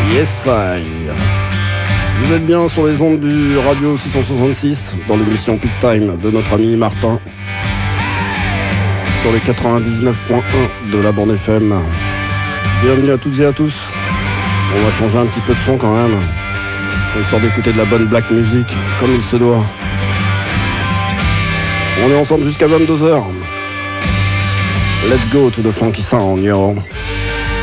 Yes, I. Vous êtes bien sur les ondes du Radio 666 dans l'émission Peak Time de notre ami Martin sur les 99.1 de la bande FM. Bienvenue à toutes et à tous. On va changer un petit peu de son quand même, histoire d'écouter de la bonne black music comme il se doit. On est ensemble jusqu'à 22h. Let's go to the funky sound, yo.